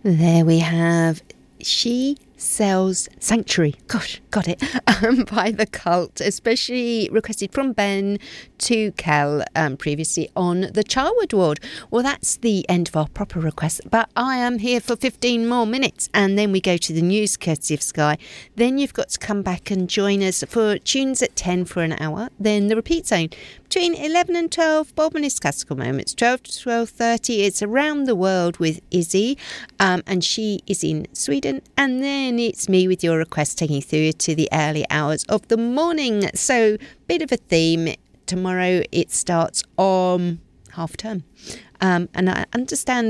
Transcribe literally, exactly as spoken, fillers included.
There we have She Sells Sanctuary. Gosh, got it. Um, by The Cult, especially requested from Ben to Kel um, previously on the Charwood Ward. Well, that's the end of our proper requests, but I am here for fifteen more minutes and then we go to the news courtesy of Sky. Then you've got to come back and join us for tunes at ten for an hour. Then the repeat zone between eleven and twelve, Bob and his classical moments. twelve to twelve thirty, it's Around the World with Izzy, um, and she is in Sweden. And then it's me with your request, taking you through to the early hours of the morning. So, bit of a theme. Tomorrow it starts on half term. Um, and I understand